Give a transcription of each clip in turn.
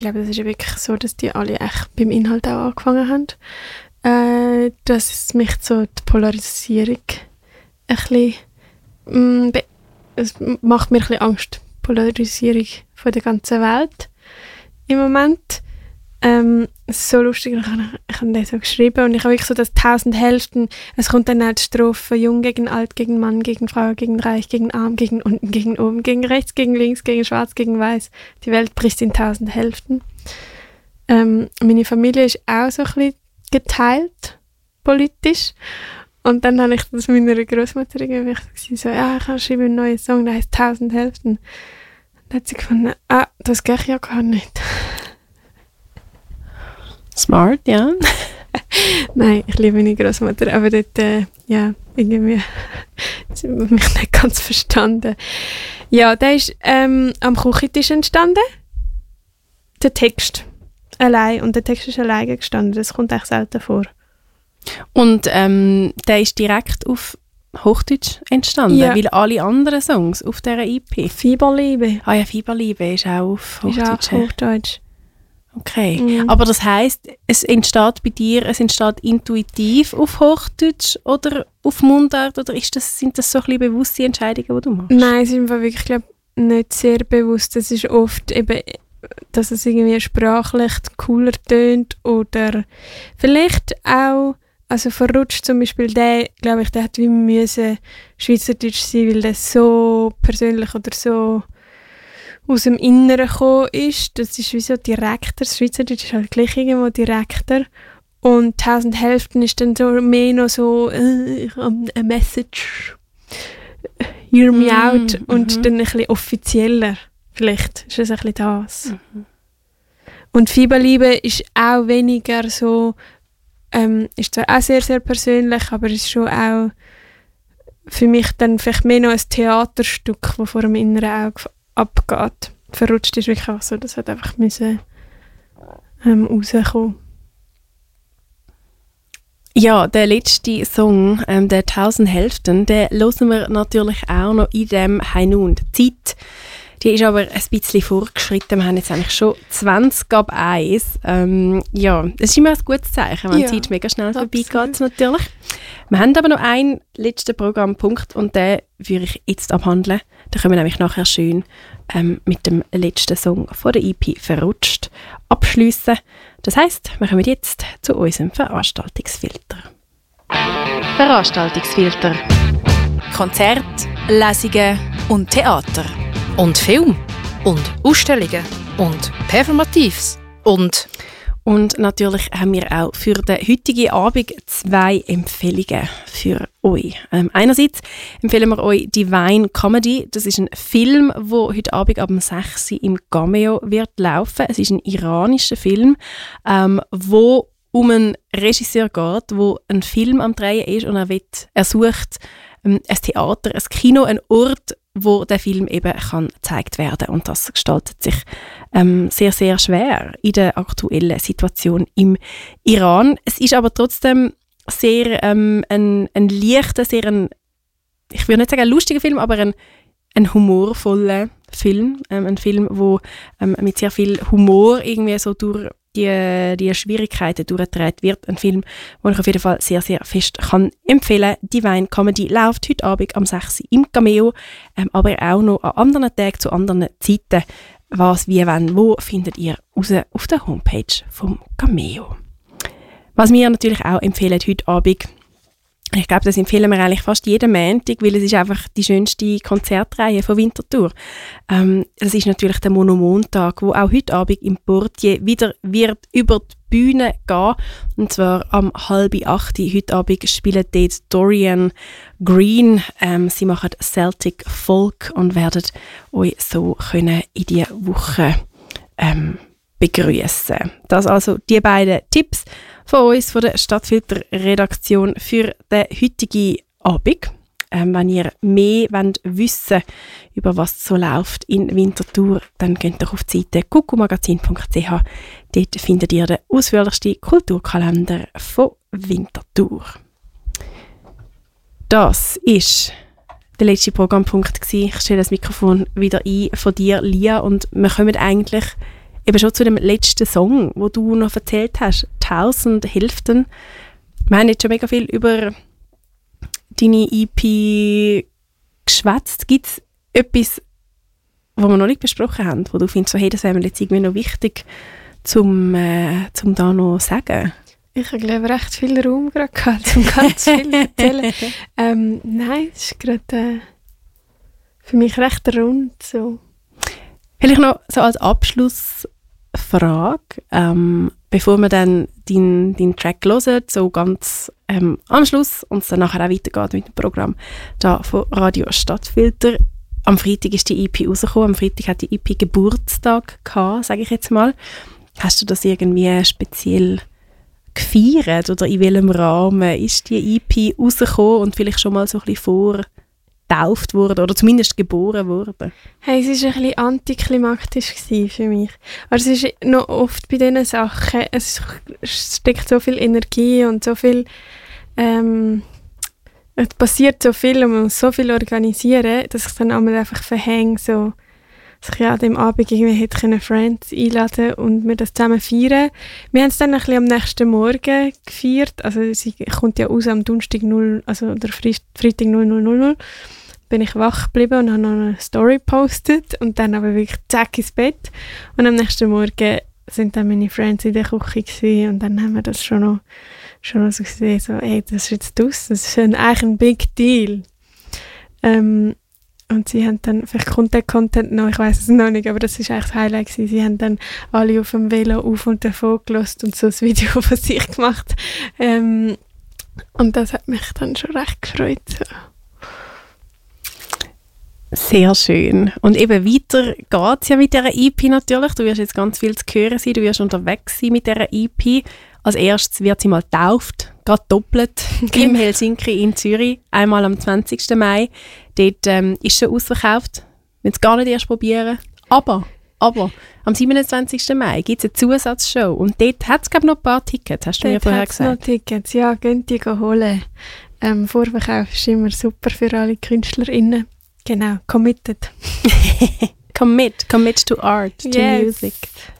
glaube, das ist ja wirklich so, dass die alle echt beim Inhalt auch angefangen haben. Dass es mich so die Polarisierung ein bisschen, es macht mir ein bisschen Angst, die Polarisierung von der ganzen Welt im Moment. Es ist so lustig, ich habe das so geschrieben und ich habe wirklich so das 1000 Hälften, es kommt dann auch die Strophe, jung gegen alt, gegen Mann, gegen Frau, gegen reich, gegen arm, gegen unten, gegen oben, gegen rechts, gegen links, gegen schwarz, gegen weiß. Die Welt bricht in 1000 Hälften. Meine Familie ist auch so ein bisschen geteilt, politisch. Und dann habe ich das meiner Großmutter irgendwie so, ja, ich schreibe einen neuen Song, der heißt 1000 Hälften. Dann hat sie gefunden, das geht ja gar nicht. Smart, ja. Nein, ich liebe meine Großmutter, aber dort, irgendwie sie hat mich nicht ganz verstanden. Ja, der ist am Küchentisch entstanden. Der Text allein, und der Text ist alleine gestanden, das kommt echt selten vor. Und der ist direkt auf Hochdeutsch entstanden, weil alle anderen Songs auf dieser EP... Fieberliebe. Ah ja, Fieberliebe ist auch auf Hochdeutsch. Ist auch Hochdeutsch. Okay, aber das heisst, es entsteht bei dir, es entsteht intuitiv auf Hochdeutsch oder auf Mundart, oder sind das so ein bisschen bewusste Entscheidungen, die du machst? Nein, es ist einfach wirklich, glaube ich, nicht sehr bewusst. Es ist oft eben, dass es irgendwie sprachlich cooler tönt oder vielleicht auch, also verrutscht zum Beispiel der, glaube ich, der hat wie müssen Schweizerdeutsch sein, weil der so persönlich oder so aus dem Inneren gekommen ist. Das ist wie so direkter. Das Schweizerdeutsch ist halt gleich irgendwo direkter. Und 1000 Hälften ist dann so mehr noch so a message, hear me out. Und dann ein bisschen offizieller. Vielleicht ist es ein bisschen das. Und Fieberliebe ist auch weniger so, ist zwar auch sehr, sehr persönlich, aber ist schon auch für mich dann vielleicht mehr noch ein Theaterstück, das vor dem inneren Auge abgeht. Verrutscht ist wirklich auch so, das hat einfach müssen rauskommen. Ja, der letzte Song, der 1000 Hälften, den hören wir natürlich auch noch in dem Hainun. Die Zeit, die ist aber ein bisschen vorgeschritten. Wir haben jetzt eigentlich schon 20 ab 1. Ja, das ist immer ein gutes Zeichen, wenn die Zeit mega schnell vorbeigeht, natürlich. Wir haben aber noch einen letzten Programmpunkt und den würde ich jetzt abhandeln. Da können wir nämlich nachher schön mit dem letzten Song von der EP «Verrutscht» abschliessen. Das heisst, wir kommen jetzt zu unserem Veranstaltungsfilter. Veranstaltungsfilter. Konzert, Lesungen und Theater. Und Film. Und Ausstellungen. Und Performatives. Und natürlich haben wir auch für den heutigen Abend 2 Empfehlungen für euch. Einerseits empfehlen wir euch Divine Comedy. Das ist ein Film, der heute Abend ab 6 Uhr im Cameo wird laufen. Es ist ein iranischer Film, wo um einen Regisseur geht, der einen Film am Drehen ist und er sucht ein Theater, ein Kino, einen Ort, wo der Film eben kann gezeigt werden. Und das gestaltet sich sehr, sehr schwer in der aktuellen Situation im Iran. Es ist aber trotzdem sehr ein leichter, ich würde nicht sagen ein lustiger Film, aber ein humorvoller Film. Ein Film, wo mit sehr viel Humor irgendwie so durch die Schwierigkeiten durchgetragen wird. Ein Film, den ich auf jeden Fall sehr, sehr fest kann empfehlen kann. Divine Comedy läuft heute Abend am 6 Uhr im Cameo, aber auch noch an anderen Tagen zu anderen Zeiten. Was, wie, wann, wo findet ihr raus auf der Homepage vom Cameo. Was wir natürlich auch empfehlen heute Abend, ich glaube, das empfehlen wir eigentlich fast jeden Montag, weil es ist einfach die schönste Konzertreihe von Winterthur. Das ist natürlich der Monomontag, wo auch heute Abend im Portier wieder wird über die Bühne gehen. Und zwar am 7:30 heute Abend spielen dort Dorian Green. Sie machen Celtic Folk und werden euch so können in die Woche begrüßen. Das also die beiden Tipps von uns, von der Stadtfilter-Redaktion für den heutigen Abend. Wenn ihr mehr wissen wollt, über was so läuft in Winterthur, dann geht doch auf die Seite kukumagazin.ch. Dort findet ihr den ausführlichsten Kulturkalender von Winterthur. Das ist der letzte Programmpunkt gewesen. Ich stelle das Mikrofon wieder ein von dir, Lia, und wir kommen eigentlich eben schon zu dem letzten Song, wo du noch erzählt hast, 1000 Hälften. Wir haben jetzt schon mega viel über deine EP geschwätzt. Gibt es etwas, was wir noch nicht besprochen haben, wo du findest, so, hey, das wäre mir jetzt irgendwie noch wichtig, zum da noch sagen? Ich habe, glaube ich, recht viel Raum gerade gehabt, um ganz viel zu erzählen. Nein, es ist gerade für mich recht rund. So. Vielleicht noch so als Abschlussfrage, bevor wir dann deinen Track hören, so ganz am Schluss und es dann nachher auch weitergeht mit dem Programm da von Radio Stadtfilter. Am Freitag ist die EP rausgekommen, am Freitag hat die EP Geburtstag gehabt, sage ich jetzt mal. Hast du das irgendwie speziell gefeiert oder in welchem Rahmen ist die EP rausgekommen und vielleicht schon mal so ein bisschen vorgetauft worden oder zumindest geboren worden? Hey, es war ein bisschen antiklimaktisch für mich. Aber es ist noch oft bei diesen Sachen, es steckt so viel Energie und so viel, es passiert so viel und man muss so viel organisieren, dass ich dann einmal einfach verhänge, so, dass ich an dem Abend irgendwie hätte Friends einladen und wir das zusammen feiern. Wir haben es dann ein bisschen am nächsten Morgen gefeiert, also sie kommt ja raus am Donnerstag 0, also der Freitag 00:00. Bin ich wach geblieben und habe noch eine Story gepostet und dann aber wirklich zack ins Bett. Und am nächsten Morgen sind dann meine Friends in der Küche gewesen und dann haben wir das schon noch so gesehen, so, hey, das ist jetzt das ist eigentlich ein Big Deal. Und sie haben dann, vielleicht kommt der Content noch, ich weiß es noch nicht, aber das war eigentlich das Highlight gewesen. Sie haben dann alle auf dem Velo auf und davon gelassen und so ein Video von sich gemacht. Und das hat mich dann schon recht gefreut. So. Sehr schön. Und eben weiter geht es ja mit dieser EP natürlich. Du wirst jetzt ganz viel zu hören sein, du wirst unterwegs sein mit dieser EP. Als erstes wird sie mal getauft, gerade doppelt, im Helsinki in Zürich, einmal am 20. Mai. Dort ist schon ausverkauft, wenn es gar nicht erst probieren. Aber am 27. Mai gibt es eine Zusatzshow und dort hat es, glaube ich, noch ein paar Tickets, hast du mir vorher gesagt. Noch Tickets, ja, könnt ihr holen. Vorverkauf ist immer super für alle KünstlerInnen. Genau, committed. Commit to art, to music.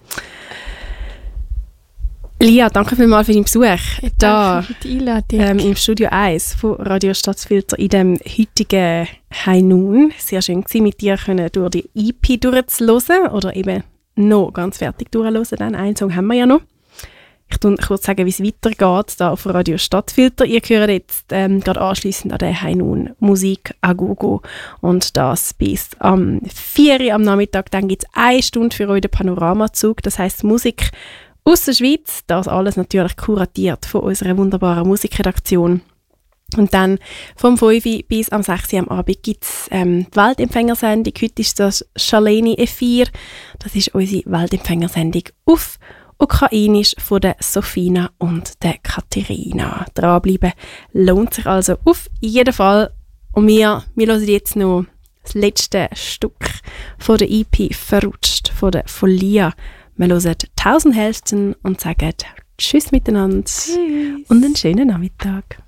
Lia, danke vielmals für deinen Besuch da für die Einladung. Im Studio 1 von Radio Stadtfilter in dem heutigen High Noon. Sehr schön gewesen, mit dir durch die EP durchzuhören oder eben noch ganz fertig durchzuhören. Dann einen Song haben wir ja noch. Ich tue kurz sagen, wie es weitergeht da auf Radio Stadtfilter. Ihr hört jetzt gerade anschliessend an den High Noon Musik à Gogo und das bis am 4 Uhr am Nachmittag. Dann gibt es 1 Stunde für euch den Panoramazug, das heisst Musik aus der Schweiz, das alles natürlich kuratiert von unserer wunderbaren Musikredaktion. Und dann vom 5 Uhr bis am 6 Uhr am Abend gibt es die Weltempfängersendung. Heute ist das Shaleni E4. Das ist unsere Weltempfängersendung auf Ukrainisch von der Sofina und der Katharina. Dranbleiben lohnt sich also auf jeden Fall. Und wir hören jetzt noch das letzte Stück von der EP «Verrutscht» von Lia. Wir hören 1000 Hälften und sagen Tschüss miteinander und einen schönen Nachmittag.